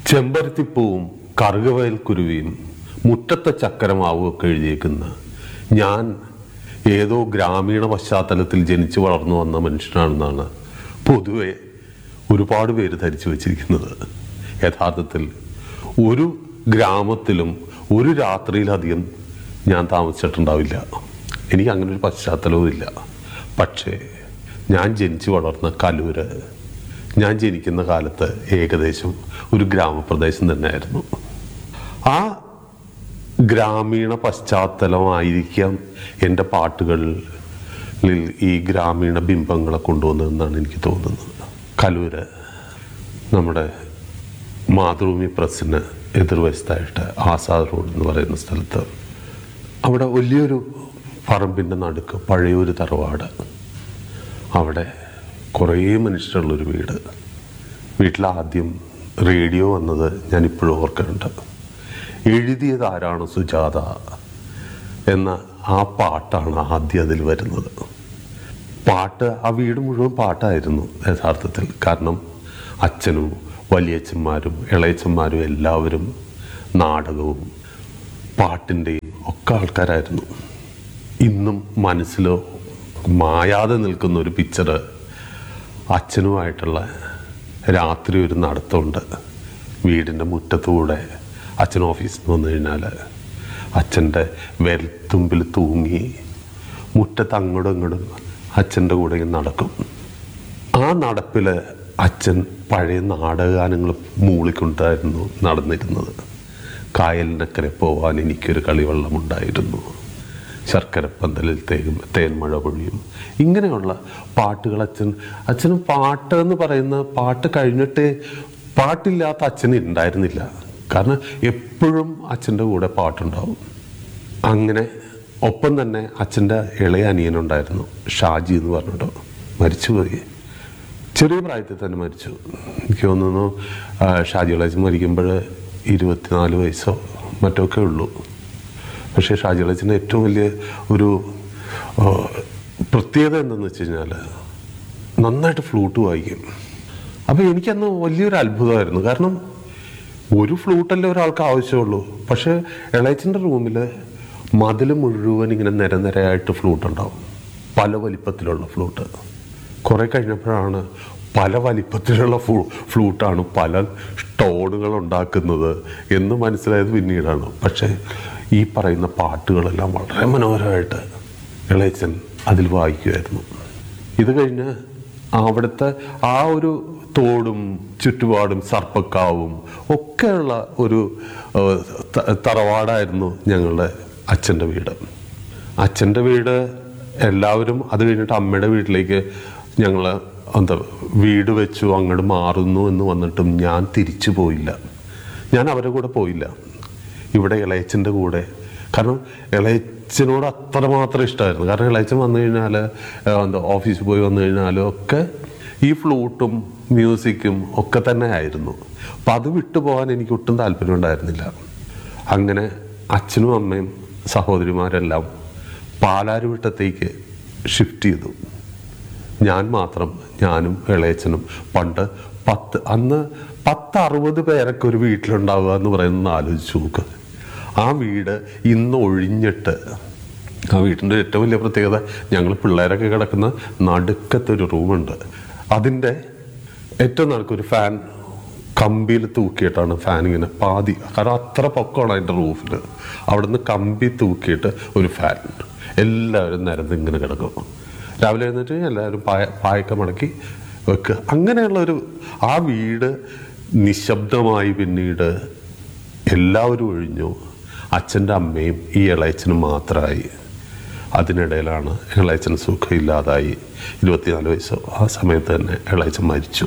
ചെമ്പരത്തിപ്പൂവും കറുകവയൽ കുരുവിയും മുറ്റത്തെ ചക്കരമാവുമൊക്കെ എഴുതിയേക്കുന്ന ഞാൻ ഏതോ ഗ്രാമീണ പശ്ചാത്തലത്തിൽ ജനിച്ചു വളർന്നു വന്ന മനുഷ്യനാണെന്നാണ് പൊതുവെ ഒരുപാട് പേര് ധരിച്ചു വച്ചിരിക്കുന്നത്. യഥാർത്ഥത്തിൽ ഒരു ഗ്രാമത്തിലും ഒരു രാത്രിയിലധികം ഞാൻ താമസിച്ചിട്ടുണ്ടാവില്ല. എനിക്ക് അങ്ങനെ ഒരു പശ്ചാത്തലവും ഇല്ല. പക്ഷേ ഞാൻ ജനിച്ചു വളർന്ന കലൂര് ഞാൻ ജനിക്കുന്ന കാലത്ത് ഏകദേശം ഒരു ഗ്രാമപ്രദേശം തന്നെയായിരുന്നു. ആ ഗ്രാമീണ പശ്ചാത്തലമായിരിക്കാം എൻ്റെ പാട്ടുകളിൽ ഈ ഗ്രാമീണ ബിംബങ്ങളെ കൊണ്ടുവന്നതെന്നാണ് എനിക്ക് തോന്നുന്നത്. കലൂര് നമ്മുടെ മാതൃഭൂമി പ്രസ്സിന് എതിർവശത്തായിട്ട് ആസാദ് റോഡ് എന്ന് പറയുന്ന സ്ഥലത്ത് അവിടെ വലിയൊരു പറമ്പിൻ്റെ നടുക്ക് പഴയൊരു തറവാട്, അവിടെ കുറേ മനുഷ്യരുള്ളൊരു വീട്. വീട്ടിലാദ്യം റേഡിയോ വന്നത് ഞാനിപ്പോഴും ഓർക്കുന്നുണ്ട്. എഴുതിയത് ആരാണ്? സുജാത എന്ന ആ പാട്ടാണ് ആദ്യം അതിൽ വരുന്നത്. പാട്ട്, ആ വീട് മുഴുവൻ പാട്ടായിരുന്നു യഥാർത്ഥത്തിൽ. കാരണം അച്ഛനും വലിയച്ഛന്മാരും ഇളയച്ചന്മാരും എല്ലാവരും നാടകവും പാട്ടിൻ്റെയും ഒക്കെ ആൾക്കാരായിരുന്നു. ഇന്നും മനസ്സിലോ മായാതെ നിൽക്കുന്ന ഒരു പിക്ചറ് അച്ഛനുമായിട്ടുള്ള രാത്രി ഒരു നടത്തമുണ്ട്. വീടിൻ്റെ മുറ്റത്തൂടെ അച്ഛൻ ഓഫീസിൽ നിന്ന് വന്നു കഴിഞ്ഞാൽ അച്ഛൻ്റെ വിരൽത്തുമ്പിൽ തൂങ്ങി മുറ്റത്ത് അങ്ങോട്ടും ഇങ്ങോട്ടും അച്ഛൻ്റെ കൂടെ നടക്കും. ആ നടപ്പിൽ അച്ഛൻ പഴയ നാടകഗാനങ്ങൾ മൂളിക്കൊണ്ടായിരുന്നു നടന്നിരുന്നത്. കായലിനക്കരെ പോവാൻ എനിക്കൊരു കളിവെള്ളമുണ്ടായിരുന്നു, ശർക്കരപ്പന്തലിൽ തേൻമഴ പൊഴിയും, ഇങ്ങനെയുള്ള പാട്ടുകൾ അച്ഛന് പാട്ട് എന്ന് പറയുന്ന പാട്ട് കഴിഞ്ഞിട്ട് പാട്ടില്ലാത്ത അച്ഛന് ഉണ്ടായിരുന്നില്ല. കാരണം എപ്പോഴും അച്ഛൻ്റെ കൂടെ പാട്ടുണ്ടാവും. അങ്ങനെ ഒപ്പം തന്നെ അച്ഛൻ്റെ ഇളയ അനിയനുണ്ടായിരുന്നു, ഷാജി എന്ന് പറഞ്ഞിട്ടോ, മരിച്ചുപോയി. ചെറിയ പ്രായത്തിൽ തന്നെ മരിച്ചു. എനിക്ക് തോന്നുന്നു ഷാജി ഇളയച്ചൻ മരിക്കുമ്പോൾ 24 വയസ്സോ മറ്റൊക്കെ ഉള്ളൂ. പക്ഷേ ഷാജി ഇളയച്ചൻ്റെ ഏറ്റവും വലിയ ഒരു പ്രത്യേകത എന്തെന്ന് വെച്ച് കഴിഞ്ഞാൽ നന്നായിട്ട് ഫ്ലൂട്ട് വായിക്കും. അപ്പോൾ എനിക്കന്ന് വലിയൊരു അത്ഭുതമായിരുന്നു. കാരണം ഒരു ഫ്ലൂട്ടല്ലേ ഒരാൾക്ക് ആവശ്യമുള്ളൂ. പക്ഷേ ഇളയച്ചൻ്റെ റൂമിൽ മതിൽ മുഴുവൻ ഇങ്ങനെ നിരനിരയായിട്ട് ഫ്ലൂട്ട് ഉണ്ടാവും, പല വലിപ്പത്തിലുള്ള ഫ്ലൂട്ട്. കുറേ കഴിഞ്ഞപ്പോഴാണ് പല വലിപ്പത്തിലുള്ള ഫ്ലൂട്ടാണ് പല ടോണുകൾ ഉണ്ടാക്കുന്നത് എന്ന് മനസ്സിലായത് പിന്നീടാണ്. പക്ഷേ ഈ പറയുന്ന പാട്ടുകളെല്ലാം വളരെ മനോഹരമായിട്ട് ഇളയച്ചൻ അതിൽ വായിക്കുമായിരുന്നു. ഇത് കഴിഞ്ഞ് അവിടുത്തെ ആ ഒരു തോടും ചുറ്റുപാടും സർപ്പക്കാവും ഒക്കെയുള്ള ഒരു തറവാടായിരുന്നു ഞങ്ങളുടെ അച്ഛൻ്റെ വീട്. അച്ഛൻ്റെ വീട് എല്ലാവരും അത് കഴിഞ്ഞിട്ട് അമ്മയുടെ വീട്ടിലേക്ക് ഞങ്ങൾ വീട് വെച്ചു, അങ്ങോട്ട് മാറുന്നു എന്ന് വന്നിട്ടും ഞാൻ തിരിച്ചു പോയില്ല. ഞാൻ അവരുടെ കൂടെ പോയില്ല, ഇവിടെ ഇളയച്ചൻ്റെ കൂടെ. കാരണം ഇളയച്ചനോട് അത്രമാത്രം ഇഷ്ടമായിരുന്നു. കാരണം ഇളയച്ചൻ വന്നു കഴിഞ്ഞാൽ ഓഫീസിൽ പോയി വന്നു കഴിഞ്ഞാലും ഒക്കെ ഈ ഫ്ലൂട്ടും മ്യൂസിക്കും ഒക്കെ തന്നെ ആയിരുന്നു. അപ്പം അത് വിട്ടുപോകാൻ എനിക്ക് ഒട്ടും താല്പര്യം ഉണ്ടായിരുന്നില്ല. അങ്ങനെ അച്ഛനും അമ്മയും സഹോദരിമാരെല്ലാം പാലാരിവട്ടത്തേക്ക് ഷിഫ്റ്റ് ചെയ്തു. ഞാൻ മാത്രം, ഞാനും ഇളയച്ചനും. പണ്ട് അന്ന് 10-60 പേരൊക്കെ ഒരു വീട്ടിലുണ്ടാവുക എന്ന് പറയുന്നത് ആലോചിച്ച് നോക്ക്. ആ വീട് ഇന്ന് ഒഴിഞ്ഞിട്ട്, ആ വീട്ടിൻ്റെ ഏറ്റവും വലിയ പ്രത്യേകത ഞങ്ങൾ പിള്ളേരൊക്കെ കിടക്കുന്ന നടുക്കത്തൊരു റൂമുണ്ട്. അതിൻ്റെ ഏറ്റവും നടുക്കൊരു ഫാൻ കമ്പിയിൽ തൂക്കിയിട്ടാണ് ഫാൻ ഇങ്ങനെ പാതി, കാരണം അത്ര പൊക്കമാണ് അതിൻ്റെ റൂഫിൽ. അവിടുന്ന് കമ്പി തൂക്കിയിട്ട് ഒരു ഫാൻ, എല്ലാവരും നിരന്ന് ഇങ്ങനെ കിടക്കും. രാവിലെ എഴുന്നേറ്റ് എല്ലാവരും പായൊക്കെ മടക്കി വെക്കുക. അങ്ങനെയുള്ളൊരു ആ വീട് നിശബ്ദമായി പിന്നീട് എല്ലാവരും ഒഴിഞ്ഞു. അച്ഛൻ്റെ അമ്മയും ഈ ഇളയച്ചനും മാത്രമായി. അതിനിടയിലാണ് ഇളയച്ചന് സുഖമില്ലാതായി. 24 വയസ്സോ ആ സമയത്ത് തന്നെ ഇളയച്ചൻ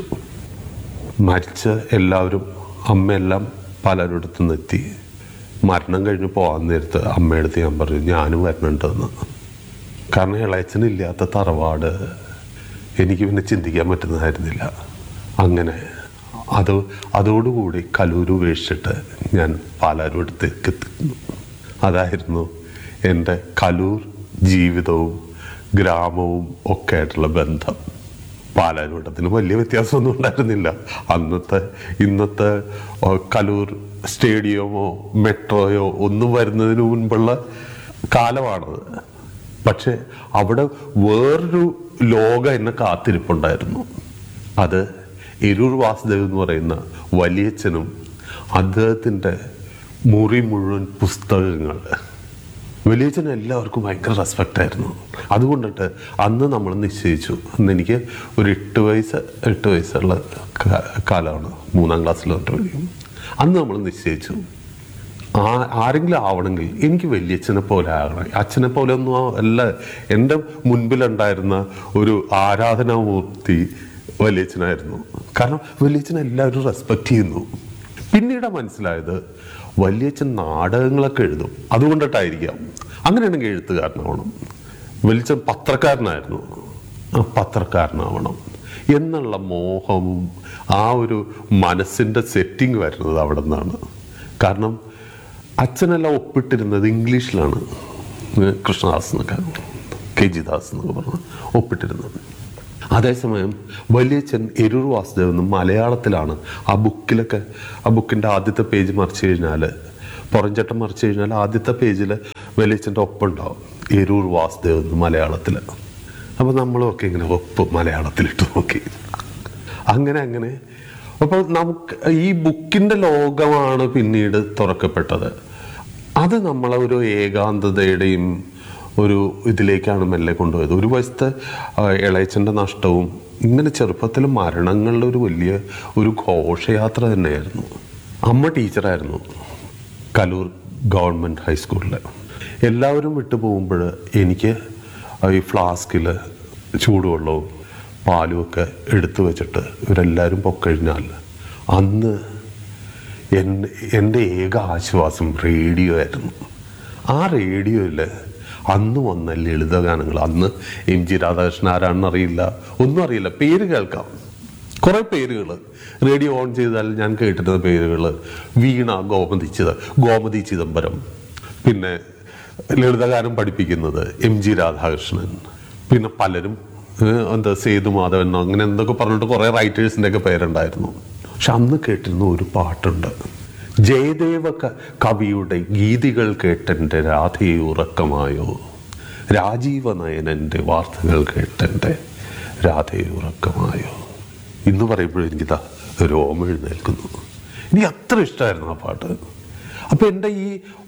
മരിച്ച് എല്ലാവരും, അമ്മയെല്ലാം പലരിടത്തും എത്തി. മരണം കഴിഞ്ഞ് പോകാൻ നേരത്ത് അമ്മയെടുത്ത് ഞാൻ പറഞ്ഞു ഞാനും വരണുണ്ടെന്ന്. കാരണം ഇളയച്ചനില്ലാത്ത തറവാട് എനിക്ക് പിന്നെ ചിന്തിക്കാൻ പറ്റുന്നതായിരുന്നില്ല. അങ്ങനെ അതോടുകൂടി കലൂർ ഉപേക്ഷിച്ചിട്ട് ഞാൻ പാലാരിവട്ടത്തേക്ക് എത്തുന്നു. അതായിരുന്നു എൻ്റെ കലൂർ ജീവിതവും ഗ്രാമവും ഒക്കെ ആയിട്ടുള്ള ബന്ധം. പാലാരിവട്ടത്തിന് വലിയ വ്യത്യാസമൊന്നും ഉണ്ടായിരുന്നില്ല. ഇന്നത്തെ കലൂർ സ്റ്റേഡിയമോ മെട്രോയോ ഒന്നും വരുന്നതിന് മുൻപുള്ള കാലമാണത്. പക്ഷെ അവിടെ വേറൊരു ലോകം എന്നെ കാത്തിരിപ്പുണ്ടായിരുന്നു. അത് എരൂർ വാസുദേവ് എന്ന് പറയുന്ന വലിയച്ഛനും അദ്ദേഹത്തിൻ്റെ മുറി മുഴുവൻ പുസ്തകങ്ങൾ. വലിയച്ഛന് എല്ലാവർക്കും ഭയങ്കര റെസ്പെക്റ്റായിരുന്നു. അതുകൊണ്ടിട്ട് അന്ന് നമ്മൾ നിശ്ചയിച്ചു, അന്ന് എനിക്ക് ഒരു 8 വയസ്സുള്ള കാലമാണ്, 3ാം ക്ലാസ്സിലോട്ട് പഠിക്കും. അന്ന് നമ്മൾ നിശ്ചയിച്ചു, ആരെങ്കിലും ആവണമെങ്കിൽ എനിക്ക് വലിയച്ഛനെ പോലെ ആകണം. അച്ഛനെ പോലെ ഒന്നും അല്ല, എൻ്റെ മുൻപിലുണ്ടായിരുന്ന ഒരു ആരാധനാമൂർത്തി വലിയച്ഛനായിരുന്നു. കാരണം വലിയച്ഛനെ എല്ലാവരും റെസ്പെക്റ്റ് ചെയ്യുന്നു. പിന്നീട് മനസ്സിലായത് വലിയച്ഛൻ നാടകങ്ങളൊക്കെ എഴുതും, അതുകൊണ്ടിട്ടായിരിക്കാം. അങ്ങനെയാണെങ്കിൽ എഴുത്തുകാരനാവണം. വലിയച്ഛൻ പത്രക്കാരനാവണം എന്നുള്ള മോഹവും ആ ഒരു മനസ്സിൻ്റെ സെറ്റിംഗ് വരുന്നത് അവിടെ നിന്നാണ്. കാരണം അച്ഛനെല്ലാം ഒപ്പിട്ടിരുന്നത് ഇംഗ്ലീഷിലാണ്. കൃഷ്ണദാസ് എന്നൊക്കെ, KG ദാസ് എന്നൊക്കെ പറഞ്ഞ് ഒപ്പിട്ടിരുന്നത്. അതേസമയം വലിയച്ഛൻ എരൂർ വാസുദേവ് എന്ന് മലയാളത്തിലാണ്. ആ ബുക്കിൻ്റെ ആദ്യത്തെ പേജ് മറിച്ച് കഴിഞ്ഞാൽ, പുറംചട്ടം മറിച്ച് കഴിഞ്ഞാൽ ആദ്യത്തെ പേജിൽ വലിയച്ഛൻ്റെ ഒപ്പുണ്ടാവും, എരൂർ വാസുദേവ് എന്ന് മലയാളത്തിൽ. അപ്പോൾ നമ്മളൊക്കെ ഇങ്ങനെ ഒപ്പ് മലയാളത്തിലിട്ട് നോക്കി. അങ്ങനെ അപ്പോൾ നമുക്ക് ഈ ബുക്കിൻ്റെ ലോകമാണ് പിന്നീട് തുറക്കപ്പെട്ടത്. അത് നമ്മളെ ഒരു ഏകാന്തതയുടെയും ഒരു ഇതിലേക്കാണ് മെല്ലെ കൊണ്ടുപോയത്. ഒരു വശത്ത് ഇളയച്ചൻ്റെ നഷ്ടവും, ഇങ്ങനെ ചെറുപ്പത്തിൽ മരണങ്ങളുടെ ഒരു ഘോഷയാത്ര തന്നെയായിരുന്നു. അമ്മ ടീച്ചറായിരുന്നു കലൂർ ഗവൺമെൻറ് ഹൈസ്കൂളിൽ. എല്ലാവരും വിട്ടു പോകുമ്പോൾ എനിക്ക് ഈ ഫ്ലാസ്കിൽ ചൂടുവെള്ളവും പാലുമൊക്കെ എടുത്തു വെച്ചിട്ട് ഇവരെല്ലാവരും പൊക്കഴിഞ്ഞാൽ അന്ന് എൻ്റെ ഏക ആശ്വാസം റേഡിയോ ആയിരുന്നു. ആ റേഡിയോയിൽ അന്ന് വന്ന ലളിതഗാനങ്ങൾ, അന്ന് MG രാധാകൃഷ്ണൻ ആരാണെന്ന് അറിയില്ല, ഒന്നും അറിയില്ല, പേര് കേൾക്കാം, കുറേ പേരുകൾ റേഡിയോ ഓൺ ചെയ്താൽ ഞാൻ കേട്ടിരുന്ന പേരുകൾ: വീണ, ഗോമതി ചിദംബരം, പിന്നെ ലളിതഗാനം പഠിപ്പിക്കുന്നത് MG രാധാകൃഷ്ണൻ, പിന്നെ പലരും സേതുമാധവൻ, അങ്ങനെ എന്തൊക്കെ പറഞ്ഞിട്ട് കുറേ റൈറ്റേഴ്സിൻ്റെ ഒക്കെ പേരുണ്ടായിരുന്നു. പക്ഷെ അന്ന് കേട്ടിരുന്ന ഒരു പാട്ടുണ്ട്, ജയദേവ കവിയുടെ ഗീതികൾ കേട്ടെൻ്റെ രാധയെ ഉറക്കമായോ, രാജീവ നയനൻ്റെ വാർത്തകൾ കേട്ടെൻ്റെ രാധയെ ഉറക്കമായോ. ഇന്ന് പറയുമ്പോഴും എനിക്കിതാ രോമം എഴുന്നേൽക്കുന്നു. എനിക്ക് അത്ര ഇഷ്ടമായിരുന്നു ആ പാട്ട്. അപ്പോൾ എൻ്റെ ഈ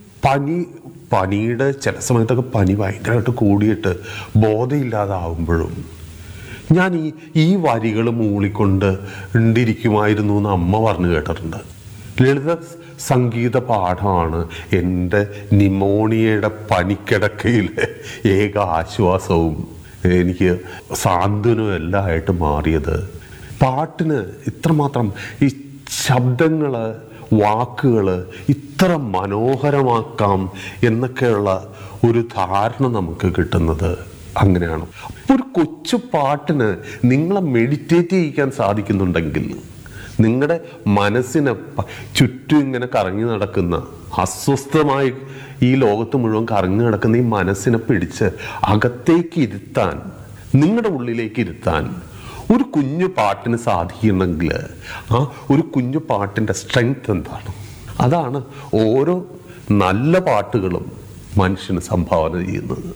പനിയുടെ ചില സമയത്തൊക്കെ പനി ഭയങ്കരമായിട്ട് കൂടിയിട്ട് ബോധമില്ലാതാവുമ്പോഴും ഞാൻ ഈ വരികൾ മൂളിക്കൊണ്ട് ഉണ്ടിരിക്കുമായിരുന്നു എന്ന് അമ്മ പറഞ്ഞു കേട്ടിട്ടുണ്ട്. ലളിത സംഗീത പാഠമാണ് എൻ്റെ നിമോണിയയുടെ പനിക്കിടക്കയിലെ ഏക ആശ്വാസവും എനിക്ക് സാന്ത്വനവും എല്ലാം ആയിട്ട് മാറിയത്. പാട്ടിന് ഇത്രമാത്രം ഈ ശബ്ദങ്ങൾ, വാക്കുകൾ ഇത്ര മനോഹരമാക്കാം എന്നൊക്കെയുള്ള ഒരു ധാരണ നമുക്ക് കിട്ടുന്നത് അങ്ങനെയാണ്. ഒരു കൊച്ചു പാട്ടിന് നിങ്ങളെ മെഡിറ്റേറ്റ് ചെയ്യിക്കാൻ സാധിക്കുന്നുണ്ടെങ്കിൽ, നിങ്ങളുടെ മനസ്സിനെ ചുറ്റും ഇങ്ങനെ കറങ്ങി നടക്കുന്ന, അസ്വസ്ഥമായി ഈ ലോകത്ത് മുഴുവൻ കറങ്ങി നടക്കുന്ന ഈ മനസ്സിനെ പിടിച്ച് അകത്തേക്ക് ഇരുത്താൻ, നിങ്ങളുടെ ഉള്ളിലേക്ക് ഇരുത്താൻ ഒരു കുഞ്ഞു പാട്ടിന് സാധിക്കുന്നെങ്കിൽ ആ ഒരു കുഞ്ഞു പാട്ടിൻ്റെ സ്ട്രെങ്ത് എന്താണ്? അതാണ് ഓരോ നല്ല പാട്ടുകളും മനുഷ്യന് സംഭാവന ചെയ്യുന്നത്.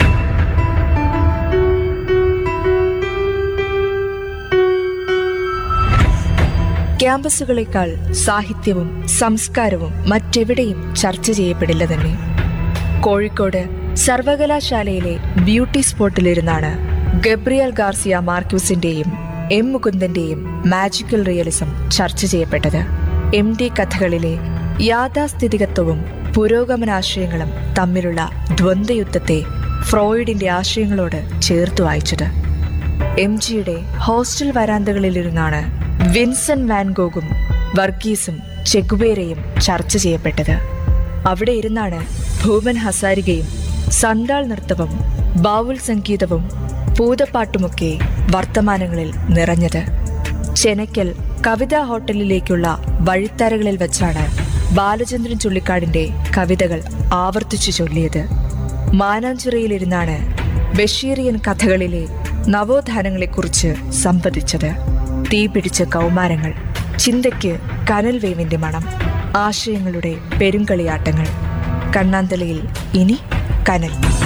ക്യാമ്പസുകളേക്കാൾ സാഹിത്യവും സംസ്കാരവും മറ്റെവിടെയും ചർച്ച ചെയ്യപ്പെടില്ല തന്നെ. കോഴിക്കോട് സർവകലാശാലയിലെ beauty സ്പോട്ടിലിരുന്നാണ് Gabriel Garcia മാർക്യൂസിന്റെയും M. മുകുന്ദന്റെയും magical realism ചർച്ച ചെയ്യപ്പെട്ടത്. MD കഥകളിലെ യാഥാസ്ഥിതികത്വവും പുരോഗമനാശയങ്ങളും തമ്മിലുള്ള ദ്വന്ദ്വയുദ്ധത്തെ ഫ്രോയിഡിന്റെ ആശയങ്ങളോട് ചേർത്ത് വായിച്ചത്. MGയുടെ ഹോസ്റ്റൽ വരാന്തകളിലിരുന്നാണ് വിൻസെന്റ് വാൻ ഗോഗും വർഗീസും ചെഗുവേരയും ചർച്ച ചെയ്യപ്പെട്ടത്. അവിടെ ഇരുന്നാണ് ഭൂപൻ ഹസാരികയും സന്താൾ നൃത്തവും ബാവുൽ സംഗീതവും പൂതപ്പാട്ടുമൊക്കെ വർത്തമാനങ്ങളിൽ നിറഞ്ഞത്. ചെനക്കൽ കവിതാ ഹോട്ടലിലേക്കുള്ള വഴിത്തരകളിൽ വെച്ചാണ് ബാലചന്ദ്രൻ ചുള്ളിക്കാടിന്റെ കവിതകൾ ആവർത്തിച്ചു ചൊല്ലിയത്. മാനാഞ്ചിറയിലിരുന്നാണ് ബഷീറിയൻ കഥകളിലെ നവോത്ഥാനങ്ങളെക്കുറിച്ച് സംവദിച്ചത്. തീപിടിച്ച കൗമാരങ്ങൾ, ചിന്തയ്ക്ക് കനൽ വേവിന്റെ മണം, ആശയങ്ങളുടെ പെരുങ്കളിയാട്ടങ്ങൾ. കണ്ണാന്തളിയിൽ ഇനി കനൽ.